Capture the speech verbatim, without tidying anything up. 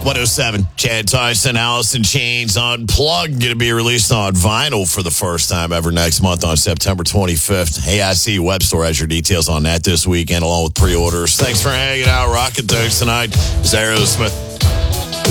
one oh seven, Chad Tyson, Alice in Chains Unplugged, going to be released on vinyl for the first time ever next month on September twenty-fifth. Hey, I see Web Store has your details on that this weekend, along with pre-orders. Thanks for hanging out, rocking things tonight. This is Aerosmith.